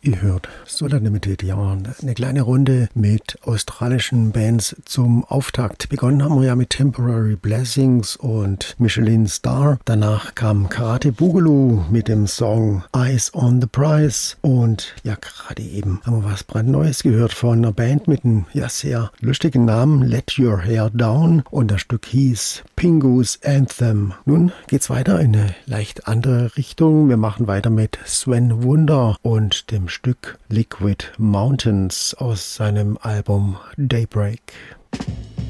Ihr hört Solar Limited, ja, eine kleine Runde mit australischen Bands zum Auftakt. Begonnen haben wir ja mit Temporary Blessings und Michelin Star. Danach kam Karate Boogaloo mit dem Song Eyes on the Prize. Und ja, gerade eben haben wir was brandneues gehört von einer Band mit einem ja sehr lustigen Namen, Let Your Hair Down. Und das Stück hieß Pingu's Anthem. Nun geht's weiter in eine leicht andere Richtung. Wir machen weiter mit Sven Wunder und dem Stück Liquid Mountains aus seinem Album Daybreak.